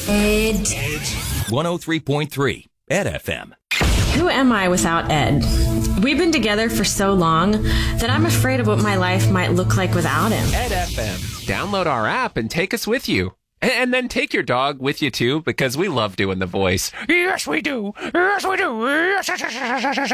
Ed. 103.3 Ed FM. Who am I without Ed? We've been together for so long that I'm afraid of what my life might look like without him. Ed FM. Download our app and take us with you. And then take your dog with you, too, because we love doing the voice. Yes, we do. Yes, we do.